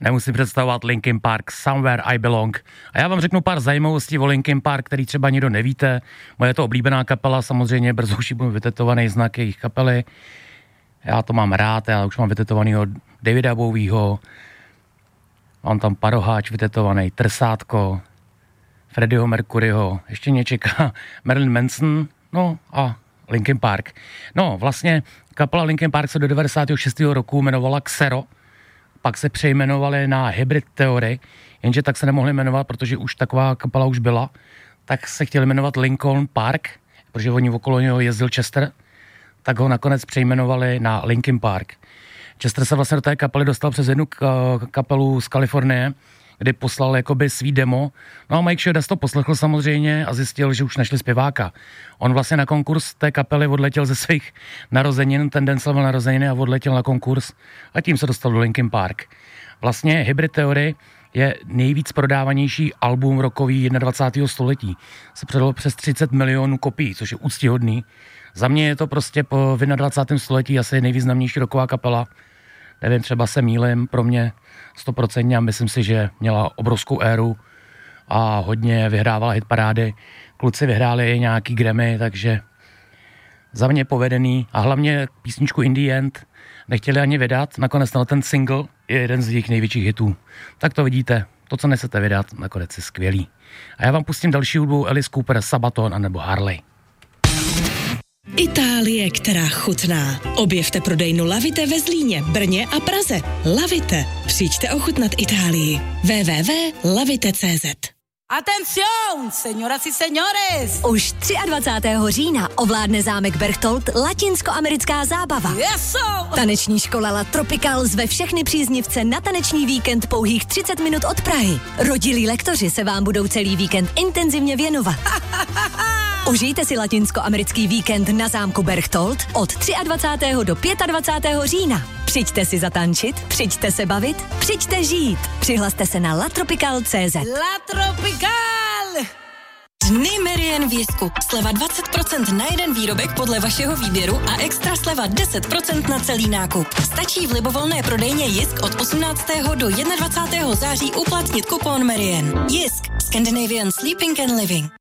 nemusím představovat Linkin Park, Somewhere I Belong. A já vám řeknu pár zajímavostí o Linkin Park, který třeba nikdo nevíte. Moje to oblíbená kapela, samozřejmě brzo už budu vytetovaný znak jejich kapely. Já to mám rád, já už mám vytetovanýho Davida Bowieho, mám tam paroháč vytetovaný, trsátko, Freddieho Mercuryho, ještě mě čeká Marilyn Manson, no a Linkin Park. No, vlastně kapela Linkin Park se do 96. roku jmenovala Xero, pak se přejmenovali na Hybrid Theory, jenže tak se nemohli jmenovat, protože už taková kapela už byla, tak se chtěli jmenovat Linkin Park, protože oni okolo něho jezdil Chester, tak ho nakonec přejmenovali na Linkin Park. Chester se vlastně do té kapely dostal přes jednu kapelu z Kalifornie, kdy poslal jakoby svý demo. No a Mike Shinoda to poslechl samozřejmě a zjistil, že už našli zpěváka. On vlastně na konkurs té kapely odletěl ze svých narozenin, ten den slavil narozeniny a odletěl na konkurs a tím se dostal do Linkin Park. Vlastně Hybrid Theory je nejvíc prodávanější album rockový 21. století. Se předalo přes 30 milionů kopií, což je úctyhodný. Za mě je to prostě po 21. století asi nejvýznamnější rocková kapela. Nevím, třeba se mýlim, pro mě 100% a myslím si, že měla obrovskou éru a hodně vyhrávala hitparády. Kluci vyhráli i nějaký Grammy, takže za mě povedený a hlavně písničku In the End nechtěli ani vydat, nakonec ten single je jeden z jejich největších hitů. Tak to vidíte, to, co nechcete vydat, nakonec je skvělý. A já vám pustím další hudbu Alice Cooper, Sabaton anebo Harley. Itálie, která chutná. Objevte prodejnu Lavite ve Zlíně, Brně a Praze. Lavite. Přijďte ochutnat Itálii. www.lavite.cz. Atención, señoras y señores! Už 23. října ovládne zámek Berchtold latinskoamerická zábava. Eso! Taneční škola La Tropical zve všechny příznivce na taneční víkend pouhých 30 minut od Prahy. Rodilí lektoři se vám budou celý víkend intenzivně věnovat. Užijte si latinskoamerický víkend na zámku Berchtold od 23. do 25. října. Přijďte si zatančit, přijďte se bavit, přijďte žít. Přihlaste se na latropical.cz. La Tropical! Dny Merian v Jisku. Sleva 20% na jeden výrobek podle vašeho výběru a extra sleva 10% na celý nákup. Stačí v libovolné prodejně Jisk od 18. do 21. září uplatnit kupon Merian. Jisk. Scandinavian Sleeping and Living.